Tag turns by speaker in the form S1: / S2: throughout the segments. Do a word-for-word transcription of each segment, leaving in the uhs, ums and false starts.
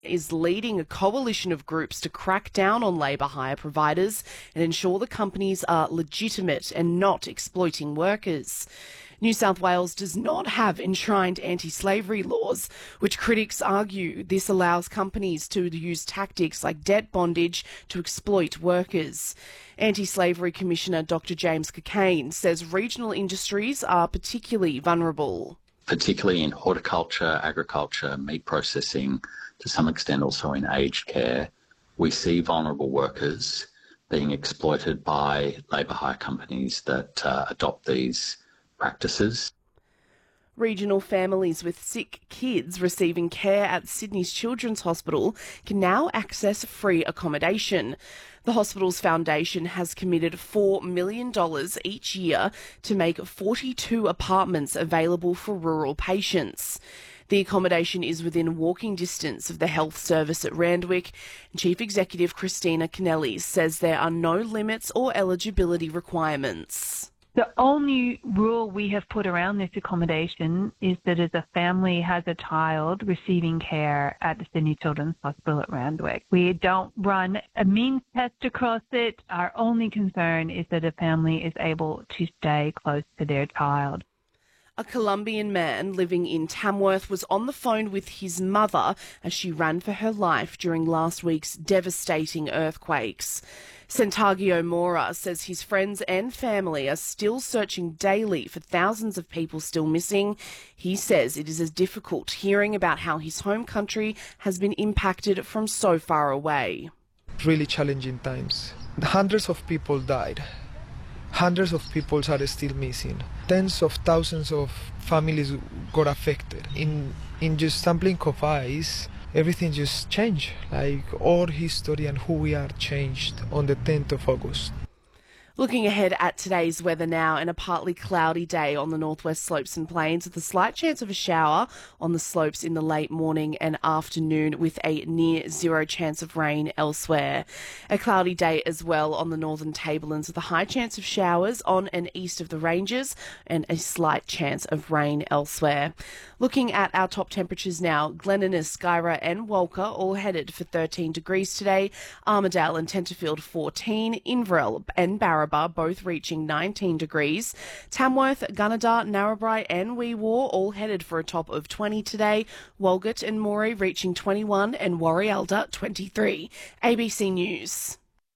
S1: is leading a coalition of groups to crack down on labour hire providers and ensure the companies are legitimate and not exploiting workers. New South Wales does not have enshrined anti-slavery laws, which critics argue this allows companies to use tactics like debt bondage to exploit workers. Anti-Slavery Commissioner Doctor James Cockayne says regional industries are particularly vulnerable.
S2: Particularly in horticulture, agriculture, meat processing, to some extent also in aged care, we see vulnerable workers being exploited by labour hire companies that uh, adopt these practices.
S1: Regional families with sick kids receiving care at Sydney's Children's Hospital can now access free accommodation. The hospital's foundation has committed four million dollars each year to make forty-two apartments available for rural patients. The accommodation is within walking distance of the health service at Randwick. Chief Executive Christina Kennelly says there are no limits or eligibility requirements.
S3: The only rule we have put around this accommodation is that if a family has a child receiving care at the Sydney Children's Hospital at Randwick, we don't run a means test across it. Our only concern is that a family is able to stay close to their child.
S1: A Colombian man living in Tamworth was on the phone with his mother as she ran for her life during last week's devastating earthquakes. Centagio Mora says his friends and family are still searching daily for thousands of people still missing. He says it is as difficult hearing about how his home country has been impacted from so far away.
S4: Really challenging times. Hundreds of people died. Hundreds of people are still missing. Tens of thousands of families got affected. In in just some blink of eyes, everything just changed. Like our history and who we are changed on the tenth of August.
S1: Looking ahead at today's weather now, and a partly cloudy day on the northwest slopes and plains with a slight chance of a shower on the slopes in the late morning and afternoon with a near zero chance of rain elsewhere. A cloudy day as well on the northern tablelands with a high chance of showers on and east of the ranges and a slight chance of rain elsewhere. Looking at our top temperatures now, Glennon, Skyra and Walker all headed for thirteen degrees today, Armidale and Tenterfield fourteen, Inverell and Barraba both reaching nineteen degrees. Tamworth, Gunnedah, Narrabri and Wee Waa all headed for a top of twenty today. Walgett and Moree reaching twenty-one and Warrialda twenty-three. A B C News.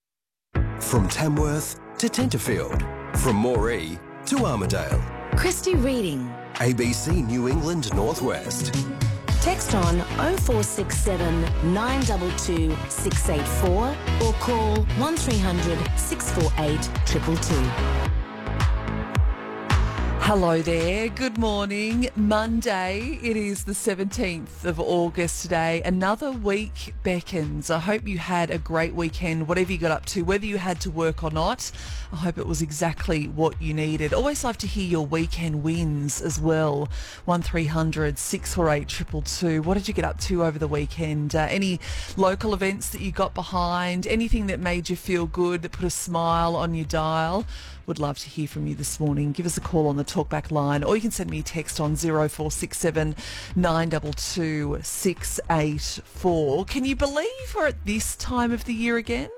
S5: From Tamworth to Tenterfield, from Moree to Armidale.
S6: Christy Reading.
S5: A B C New England Northwest.
S6: Text on oh four six seven, nine two two, six eight four or call one three hundred, six four eight, two two two.
S7: Hello there, good morning. Monday, it is the seventeenth of August today. Another week beckons. I hope you had a great weekend, whatever you got up to, whether you had to work or not. I hope it was exactly what you needed. Always love to hear your weekend wins as well. one three hundred, six four eight, two two two. What did you get up to over the weekend? Uh, any local events that you got behind? Anything that made you feel good, that put a smile on your dial? Would love to hear from you this morning. Give us a call on the talkback line, or you can send me a text on oh four six seven, nine two two, six eight four. Can you believe we're at this time of the year again?